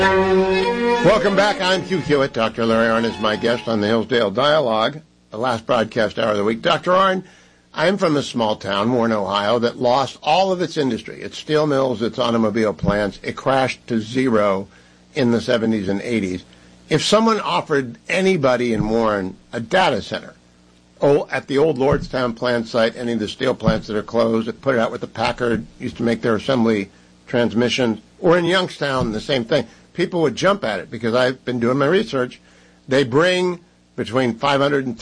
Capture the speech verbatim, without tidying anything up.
Welcome back. I'm Hugh Hewitt. Doctor Larry Arnn is my guest on the Hillsdale Dialogue, the last broadcast hour of the week. Doctor Arnn, I'm from a small town, Warren, Ohio, that lost all of its industry, its steel mills, its automobile plants. It crashed to zero in the seventies and eighties. If someone offered anybody in Warren a data center, oh, at the old Lordstown plant site, any of the steel plants that are closed, that put it out with the Packard, used to make their assembly transmissions, or in Youngstown, the same thing, people would jump at it because I've been doing my research. They bring between five hundred and